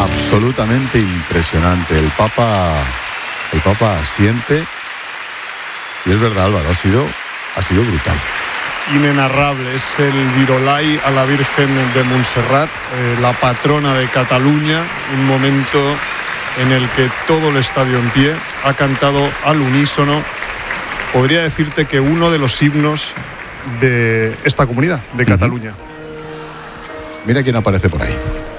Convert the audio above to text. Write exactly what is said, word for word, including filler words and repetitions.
absolutamente impresionante. El Papa, el Papa asiente. Y es verdad, Álvaro, ha sido, ha sido brutal. Inenarrable, es el Virolai a la Virgen de Montserrat, eh, la patrona de Cataluña, un momento en el que todo el estadio en pie ha cantado al unísono. Podría decirte que uno de los himnos de esta comunidad, de Cataluña. Uh-huh. Mira quién aparece por ahí.